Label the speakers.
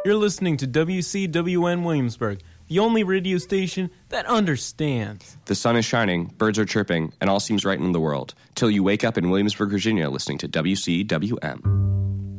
Speaker 1: You're listening to WCWN Williamsburg, the only radio station that understands.
Speaker 2: The sun is shining, birds are chirping, and all seems right in the world. Till you wake up in Williamsburg, Virginia, listening to WCWM.